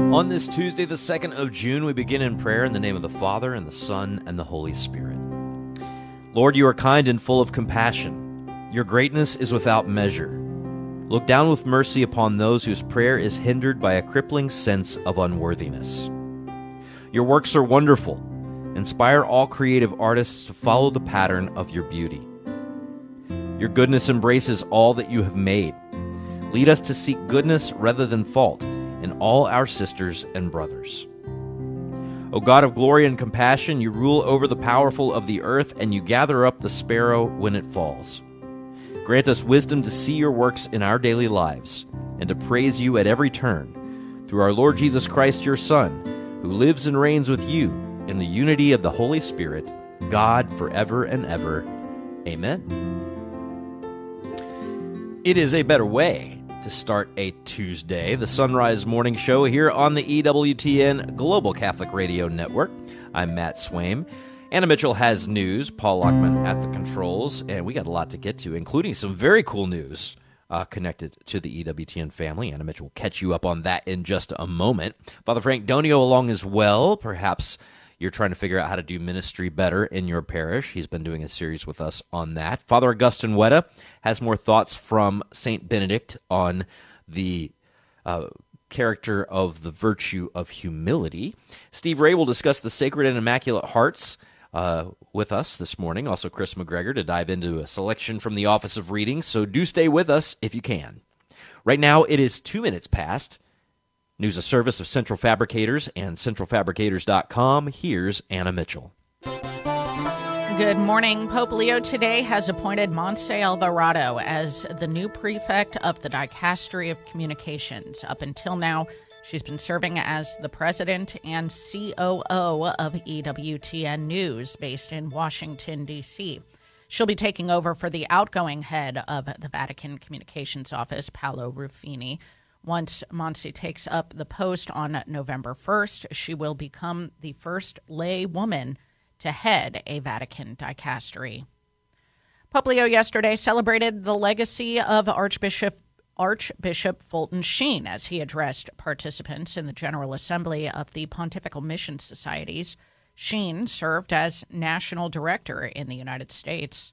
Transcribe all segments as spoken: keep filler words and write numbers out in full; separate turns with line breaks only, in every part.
On this Tuesday, the second of June, we begin in prayer in the name of the Father, and the Son, and the Holy Spirit. Lord, you are kind and full of compassion. Your greatness is without measure. Look down with mercy upon those whose prayer is hindered by a crippling sense of unworthiness. Your works are wonderful. Inspire all creative artists to follow the pattern of your beauty. Your goodness embraces all that you have made. Lead us to seek goodness rather than fault in all our sisters and brothers. O God of glory and compassion, you rule over the powerful of the earth, and you gather up the sparrow when it falls. Grant us wisdom to see your works in our daily lives, and to praise you at every turn, through our Lord Jesus Christ, your Son, who lives and reigns with you in the unity of the Holy Spirit, God forever and ever. Amen. It is a better way to start a Tuesday, the Sunrise Morning Show here on the E W T N Global Catholic Radio Network. I'm Matt Swaim. Anna Mitchell has news, Paul Lockman at the controls, and we got a lot to get to, including some very cool news uh, connected to the E W T N family. Anna Mitchell will catch you up on that in just a moment. Father Frank Donio along as well. Perhaps you're trying to figure out how to do ministry better in your parish. He's been doing a series with us on that. Father Augustine Weta has more thoughts from Saint Benedict on the uh, character of the virtue of humility. Steve Ray will discuss the Sacred and Immaculate Hearts uh, with us this morning. Also Chris McGregor to dive into a selection from the Office of Reading. So do stay with us if you can. Right now it is two minutes past. News a service of Central Fabricators and central fabricators dot com. Here's Anna Mitchell.
Good morning. Pope Leo today has appointed Montse Alvarado as the new prefect of the Dicastery of Communications. Up until now, she's been serving as the president and C O O of E W T N News, based in Washington, D C She'll be taking over for the outgoing head of the Vatican Communications Office, Paolo Ruffini. Once Montse takes up the post on November first, she will become the first lay woman to head a Vatican dicastery. Pope Leo yesterday celebrated the legacy of Archbishop Archbishop Fulton Sheen as he addressed participants in the General Assembly of the Pontifical Mission Societies. Sheen served as national director in the United States.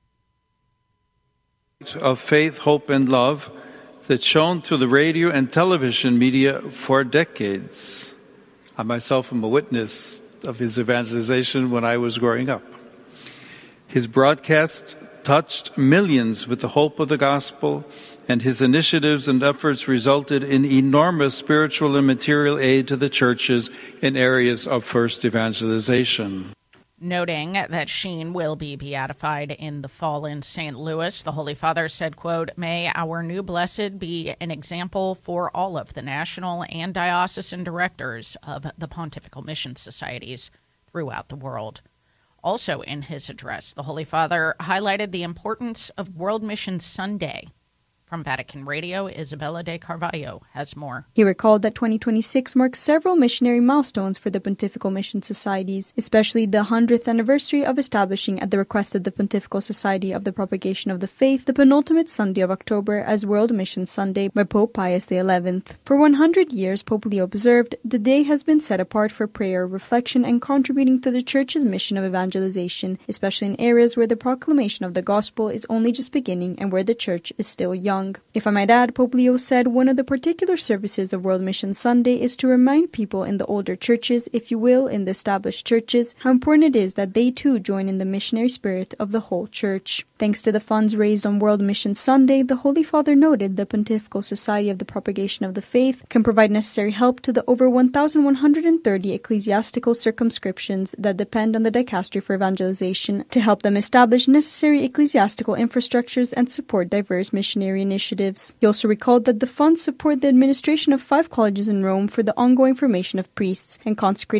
Of faith, hope, and love that's shown through the radio and television media for decades. I myself am a witness of his evangelization when I was growing up. His broadcasts touched millions with the hope of the gospel, and his initiatives and efforts resulted in enormous spiritual and material aid to the churches in areas of first evangelization.
Noting that Sheen will be beatified in the fall in Saint Louis, the Holy Father said, quote, "May our new blessed be an example for all of the national and diocesan directors of the Pontifical Mission Societies throughout the world." Also in his address, the Holy Father highlighted the importance of World Mission Sunday. From Vatican Radio, Isabella de Carvalho has more.
He recalled that twenty twenty-six marks several missionary milestones for the Pontifical Mission Societies, especially the hundredth anniversary of establishing, at the request of the Pontifical Society of the Propagation of the Faith, the penultimate Sunday of October as World Mission Sunday by Pope Pius the eleventh. For one hundred years, Pope Leo observed, the day has been set apart for prayer, reflection, and contributing to the Church's mission of evangelization, especially in areas where the proclamation of the gospel is only just beginning and where the Church is still young. If I might add, Pope Leo said one of the particular services of World Mission Sunday is to remind people in the older churches, if you will, in the established churches, how important it is that they too join in the missionary spirit of the whole Church. Thanks to the funds raised on World Mission Sunday, the Holy Father noted the Pontifical Society of the Propagation of the Faith can provide necessary help to the over one thousand one hundred thirty ecclesiastical circumscriptions that depend on the Dicastery for Evangelization to help them establish necessary ecclesiastical infrastructures and support diverse missionary initiatives. He also recalled that the funds support the administration of five colleges in Rome for the ongoing formation of priests and consecrated